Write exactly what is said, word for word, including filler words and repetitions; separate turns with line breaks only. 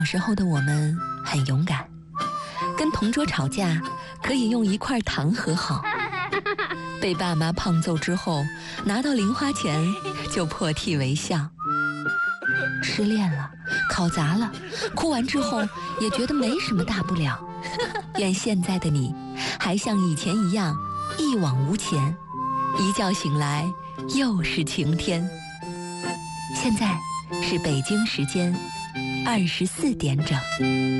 小时候的我们很勇敢，跟同桌吵架可以用一块糖和好，被爸妈胖揍之后拿到零花钱就破涕为笑，失恋了考砸了，哭完之后也觉得没什么大不了。愿现在的你还像以前一样一往无前，一觉醒来又是晴天。现在是北京时间二十四点整。